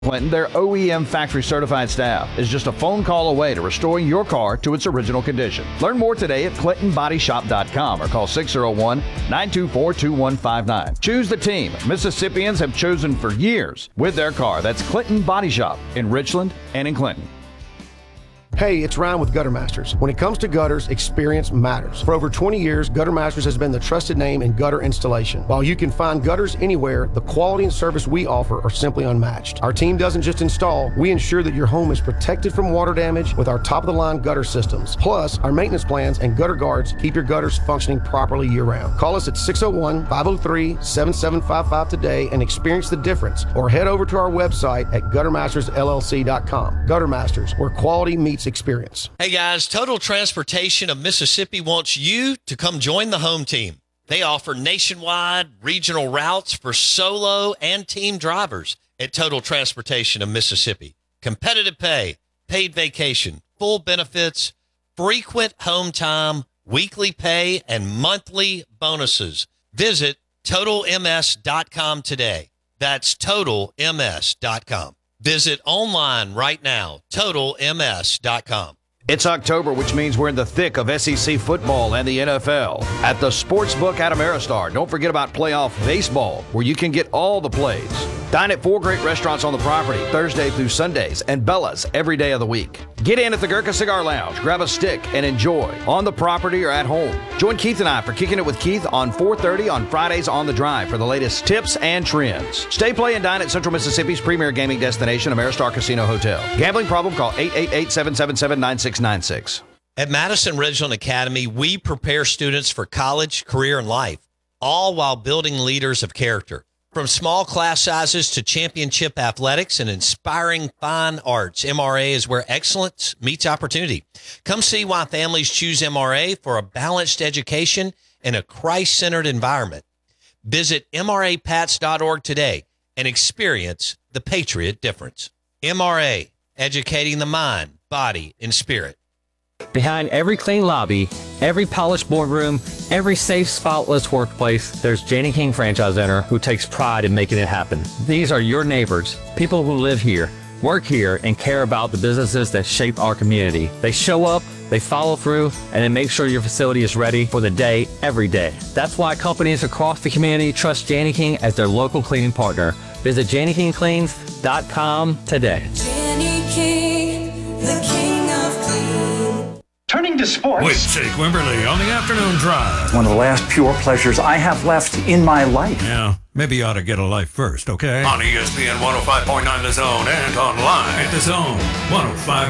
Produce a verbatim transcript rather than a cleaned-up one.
Clinton, their O E M factory certified staff is just a phone call away to restoring your car to its original condition. Learn more today at clinton body shop dot com or call six oh one, nine two four, two one five nine. Choose the team Mississippians have chosen for years with their car. That's Clinton Body Shop in Richland and in Clinton. Hey, it's Ryan with Gutter Masters. When it comes to gutters, experience matters. For over twenty years, Gutter Masters has been the trusted name in gutter installation. While you can find gutters anywhere, the quality and service we offer are simply unmatched. Our team doesn't just install, we ensure that your home is protected from water damage with our top-of-the-line gutter systems. Plus, our maintenance plans and gutter guards keep your gutters functioning properly year-round. Call us at six oh one, five oh three, seven seven five five today and experience the difference, or head over to our website at gutter masters l l c dot com. Gutter Masters, where quality meets experience. Hey guys, Total Transportation of Mississippi wants you to come join the home team. They offer nationwide regional routes for solo and team drivers at Total Transportation of Mississippi. Competitive pay, paid vacation, full benefits, frequent home time, weekly pay, and monthly bonuses. Visit total m s dot com today. That's total m s dot com. Visit online right now, total m s dot com. It's October, which means we're in the thick of S E C football and the N F L. At the Sportsbook at Ameristar, don't forget about playoff baseball, where you can get all the plays. Dine at four great restaurants on the property, Thursday through Sundays, and Bella's every day of the week. Get in at the Gurkha Cigar Lounge, grab a stick, and enjoy on the property or at home. Join Keith and I for Kicking It with Keith on four thirty on Fridays on the Drive for the latest tips and trends. Stay, play, and dine at Central Mississippi's premier gaming destination, Ameristar Casino Hotel. Gambling problem? Call eight eight eight, seven seven seven, nine six nine six. At Madison Ridgeland Academy, we prepare students for college, career, and life, all while building leaders of character. From small class sizes to championship athletics and inspiring fine arts, M R A is where excellence meets opportunity. Come see why families choose M R A for a balanced education in a Christ-centered environment. Visit M R A pats dot org today and experience the Patriot difference. M R A, educating the mind, body, and spirit. Behind every clean lobby, every polished boardroom, every safe, spotless workplace, there's Janney King Franchise Center, who takes pride in making it happen. These are your neighbors, people who live here, work here, and care about the businesses that shape our community. They show up, they follow through, and they make sure your facility is ready for the day, every day. That's why companies across the community trust Janney King as their local cleaning partner. Visit Janney King Cleans dot com today. Janney King, the king of clean. Turning to sports. With Jake Wimberly on the afternoon drive. One of the last pure pleasures I have left in my life. Yeah, maybe you ought to get a life first, okay? On E S P N one oh five point nine The Zone and online at The Zone, one oh five